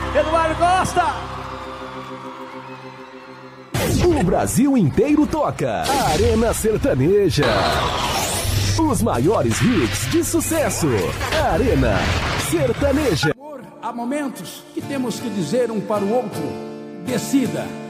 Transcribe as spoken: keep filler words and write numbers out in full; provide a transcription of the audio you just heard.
Eduardo Costa. O Brasil inteiro toca. Arena Sertaneja. Os maiores hits de sucesso. Arena Sertaneja. Há momentos que temos que dizer um para o outro: decida.